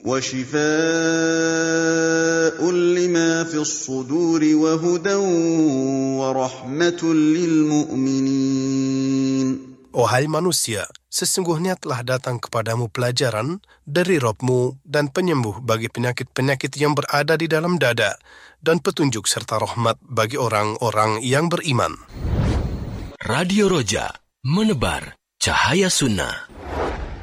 وشفاء لما في الصدور وهدى ورحمة للمؤمنين. Wahai manusia, sesungguhnya telah datang kepadamu pelajaran dari Rabb-Mu dan penyembuh bagi penyakit-penyakit yang berada di dalam dada, dan petunjuk serta rahmat bagi orang-orang yang beriman. Radio Roja, menebar cahaya sunnah.